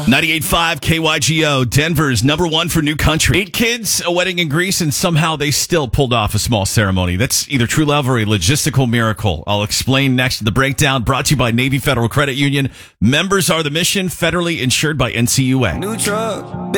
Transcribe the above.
98.5 KYGO, Denver's number one for new country. 8 kids, a wedding in Greece, and somehow they still pulled off a small ceremony. That's either true love or a logistical miracle. I'll explain next. The breakdown brought to you by Navy Federal Credit Union. Members are the mission, federally insured by NCUA. New truck.